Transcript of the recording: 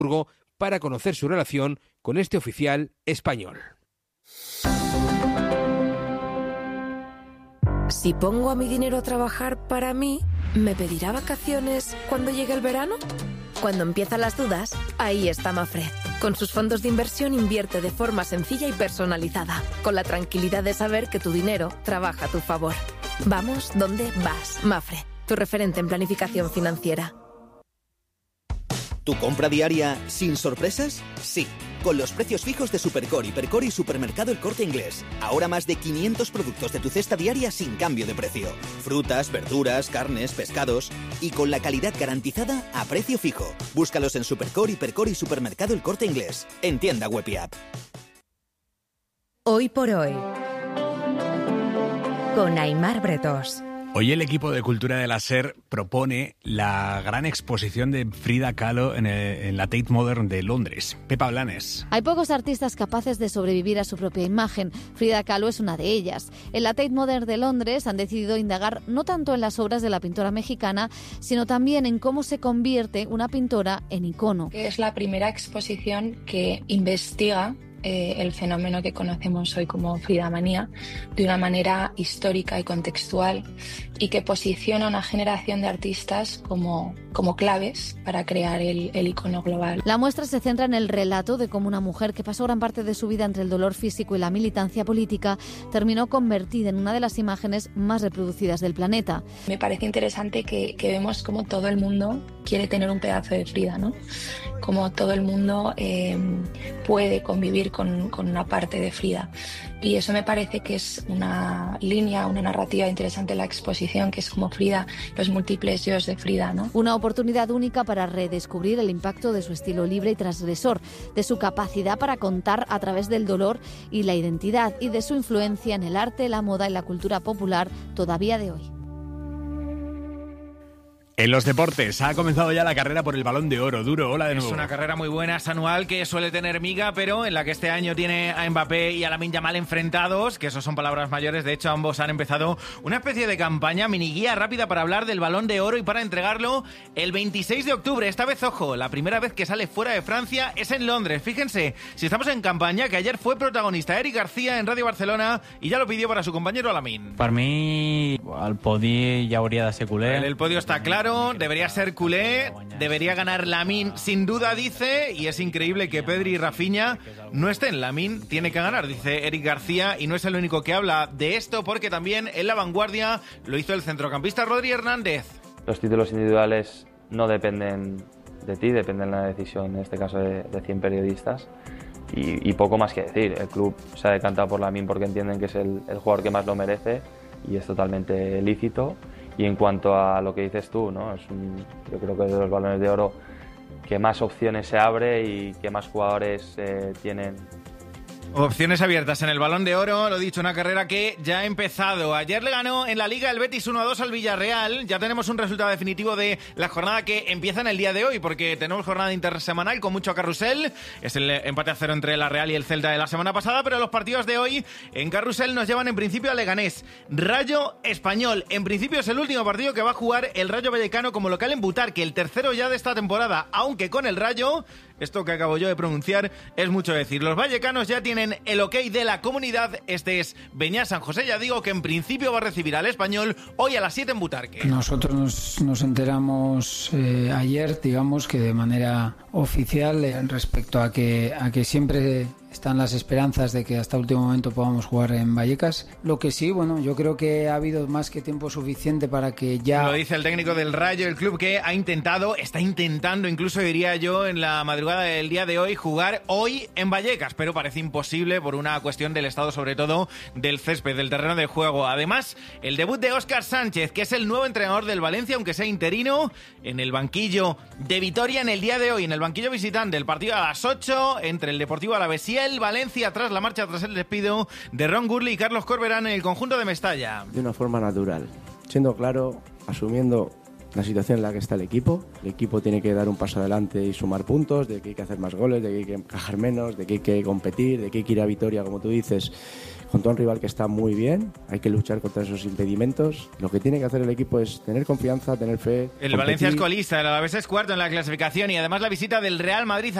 para conocer su relación con este oficial español. Si pongo a mi dinero a trabajar para mí, ¿me pedirá vacaciones cuando llegue el verano? Cuando empiezan las dudas, ahí está Mafre. Con sus fondos de inversión invierte de forma sencilla y personalizada, con la tranquilidad de saber que tu dinero trabaja a tu favor. Vamos donde vas. Mafre, tu referente en planificación financiera. ¿Tu compra diaria sin sorpresas? Sí, con los precios fijos de Supercore, Hipercore y Supermercado El Corte Inglés. Ahora más de 500 productos de tu cesta diaria sin cambio de precio. Frutas, verduras, carnes, pescados y con la calidad garantizada a precio fijo. Búscalos en Supercore, Hipercore y Supermercado El Corte Inglés. En tienda web y app. Hoy por hoy, con Aimar Bretós. Hoy el equipo de Cultura de la SER propone la gran exposición de Frida Kahlo en la Tate Modern de Londres. Pepa Blanes. Hay pocos artistas capaces de sobrevivir a su propia imagen. Frida Kahlo es una de ellas. En la Tate Modern de Londres han decidido indagar no tanto en las obras de la pintora mexicana, sino también en cómo se convierte una pintora en icono. Es la primera exposición que investiga el fenómeno que conocemos hoy como Fridamanía de una manera histórica y contextual, y que posiciona a una generación de artistas como claves para crear el icono global. La muestra se centra en el relato de cómo una mujer que pasó gran parte de su vida entre el dolor físico y la militancia política terminó convertida en una de las imágenes más reproducidas del planeta. Me parece interesante que vemos cómo todo el mundo quiere tener un pedazo de Frida, ¿no? Como todo el mundo puede convivir con una parte de Frida. Y eso me parece que es una línea, una narrativa interesante en la exposición, que es como Frida, los múltiples yo's de Frida, ¿no? Una oportunidad única para redescubrir el impacto de su estilo libre y transgresor, de su capacidad para contar a través del dolor y la identidad, y de su influencia en el arte, la moda y la cultura popular todavía de hoy. En los deportes ha comenzado ya la carrera por el Balón de Oro. Duro, hola de nuevo. Es una carrera muy buena, es anual, que suele tener miga, pero en la que este año tiene a Mbappé y a Lamine Yamal enfrentados, que eso son palabras mayores. De hecho, ambos han empezado una especie de campaña, mini guía rápida para hablar del Balón de Oro y para entregarlo el 26 de octubre. Esta vez, ojo, la primera vez que sale fuera de Francia es en Londres. Fíjense, si estamos en campaña, que ayer fue protagonista Eric García en Radio Barcelona y ya lo pidió para su compañero Lamine. Per mi, el podi ja hauria de ser culer. El podio está claro. Debería ser culé, debería ganar Lamine sin duda, dice, y es increíble que Pedri y Rafinha no estén. Lamine tiene que ganar, dice Eric García, y no es el único que habla de esto, porque también en la vanguardia lo hizo el centrocampista Rodri Hernández. Los títulos individuales no dependen de ti, dependen de la decisión, en este caso de 100 periodistas, y poco más que decir. El club se ha decantado por Lamine porque entienden que es el jugador que más lo merece, y es totalmente lícito. Y en cuanto a lo que dices tú, ¿no? Yo creo que es de los balones de oro que más opciones se abre y que más jugadores tienen. Opciones abiertas en el Balón de Oro, lo dicho, una carrera que ya ha empezado. Ayer le ganó en la Liga el Betis 1-2 al Villarreal. Ya tenemos un resultado definitivo de la jornada que empieza en el día de hoy, porque tenemos jornada intersemanal con mucho carrusel. Es el empate a 0 entre la Real y el Celta de la semana pasada, pero los partidos de hoy en carrusel nos llevan en principio a Leganés. Rayo Español, en principio es el último partido que va a jugar el Rayo Vallecano como local en Butarque, el tercero ya de esta temporada, aunque con el Rayo, esto que acabo yo de pronunciar es mucho decir. Los vallecanos ya tienen el ok de la comunidad. Este es Beñat San José, ya digo, que en principio va a recibir al Español hoy a las 7 en Butarque. Nosotros nos enteramos ayer, digamos que de manera oficial, respecto a que siempre están las esperanzas de que hasta último momento podamos jugar en Vallecas. Lo que sí, bueno, yo creo que ha habido más que tiempo suficiente para que ya... Lo dice el técnico del Rayo, el club que está intentando, incluso diría yo, en la madrugada del día de hoy, jugar hoy en Vallecas, pero parece imposible por una cuestión del estado, sobre todo, del césped, del terreno de juego. Además, el debut de Óscar Sánchez, que es el nuevo entrenador del Valencia, aunque sea interino, en el banquillo de Vitoria en el día de hoy, en el banquillo visitante, el partido a las 8, entre el Deportivo Alavés y el Valencia, tras la marcha, tras el despido de Ron Gurley y Carlos Corberán en el conjunto de Mestalla. De una forma natural, siendo claro, asumiendo la situación en la que está el equipo. El equipo tiene que dar un paso adelante y sumar puntos, de que hay que hacer más goles, de que hay que encajar menos, de que hay que competir, de que hay que ir a Vitoria, como tú dices, contra un rival que está muy bien. Hay que luchar contra esos impedimentos. Lo que tiene que hacer el equipo es tener confianza, tener fe. El competir. Valencia es colista, el Alavés es cuarto en la clasificación y además la visita del Real Madrid